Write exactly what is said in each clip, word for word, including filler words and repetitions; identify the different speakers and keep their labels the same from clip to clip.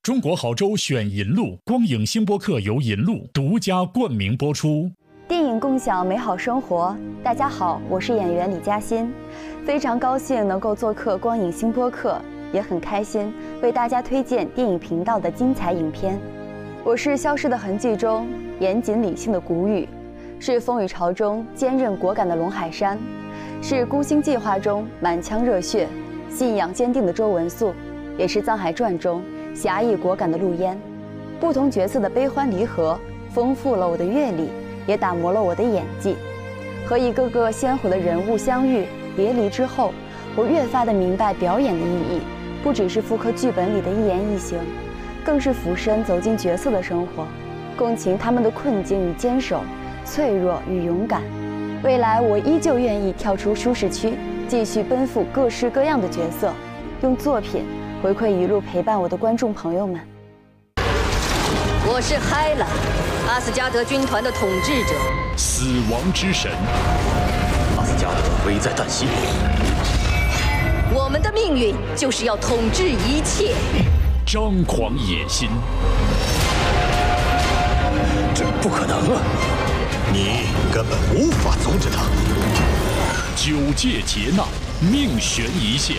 Speaker 1: 中国好州选银路，光影星播客由银路独家冠名播出。
Speaker 2: 电影共享美好生活，大家好，我是演员李嘉欣，非常高兴能够做客光影星播客，也很开心为大家推荐电影频道的精彩影片。我是《消失的痕迹》中严谨理性的谷雨，是《风雨潮》中坚韧果敢的龙海山，是《孤星计划》中满腔热血、信仰坚定的周文素，也是《藏海传》中侠义果敢的陆烟。不同角色的悲欢离合，丰富了我的阅历，也打磨了我的演技。和一个个鲜活的人物相遇别离之后，我越发的明白表演的意义，不只是复刻剧本里的一言一行，更是俯身走进角色的生活，共情他们的困境与坚守，脆弱与勇敢。未来我依旧愿意跳出舒适区，继续奔赴各式各样的角色，用作品回馈一路陪伴我的观众朋友们。
Speaker 3: 我是海拉，阿斯加德军团的统治者，
Speaker 1: 死亡之神。
Speaker 4: 阿斯加德危在旦夕，
Speaker 3: 我们的命运就是要统治一切。
Speaker 1: 张狂野心，
Speaker 4: 这不可能啊！你根本无法阻止他。
Speaker 1: 九界劫难，命悬一线。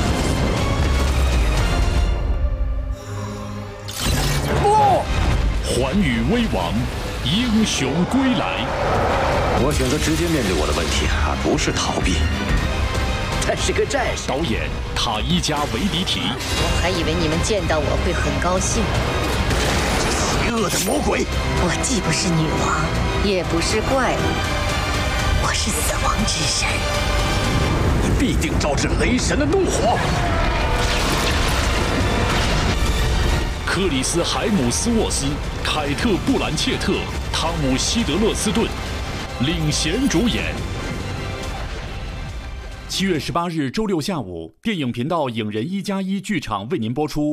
Speaker 4: 不，
Speaker 1: 寰宇威王，英雄归来。
Speaker 4: 我选择直接面对我的问题，而不是逃避。他是个战士。
Speaker 1: 导演塔伊加维迪提。
Speaker 3: 我还以为你们见到我会很高兴。
Speaker 4: 邪恶的魔鬼！
Speaker 3: 我既不是女王，也不是怪物，我是死亡之神。
Speaker 4: 你必定招致雷神的怒火。
Speaker 1: 克里斯·海姆斯沃斯、凯特·布兰切特、汤姆·希德勒斯顿领衔主演。七月十八日周六下午，电影频道影人一加一剧场为您播出